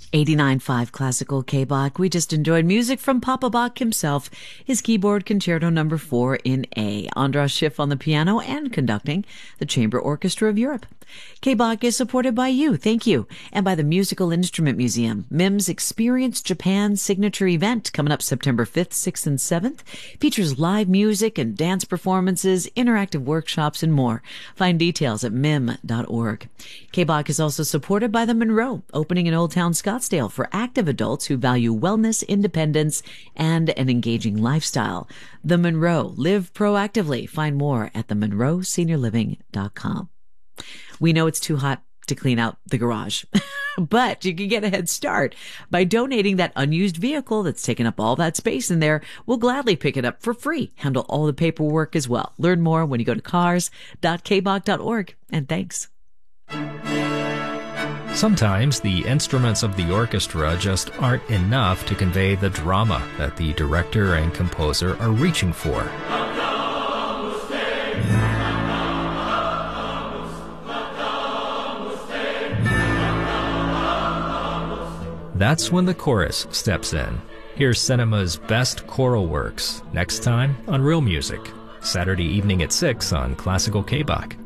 89.5 Classical K-Bach. We just enjoyed music from Papa Bach himself, his keyboard concerto number 4 in A. Andras Schiff on the piano and conducting the Chamber Orchestra of Europe. K-Bach is supported by you, thank you, and by the Musical Instrument Museum. MIM's Experience Japan signature event coming up September 5th, 6th, and 7th features live music and dance performances, interactive workshops, and more. Find details at mim.org. K-Bach is also supported by the Monroe, opening in Old Town Scottsdale for active adults who value wellness, independence, and an engaging lifestyle. The Monroe. Live proactively. Find more at themonroeseniorliving.com. We know it's too hot to clean out the garage, but you can get a head start by donating that unused vehicle that's taken up all that space in there. We'll gladly pick it up for free, handle all the paperwork as well. Learn more when you go to cars.kbach.org. And thanks. Sometimes the instruments of the orchestra just aren't enough to convey the drama that the director and composer are reaching for. That's when the chorus steps in. Here's Cinema's best choral works, next time on Real Music, Saturday evening at 6 on Classical K-Bach.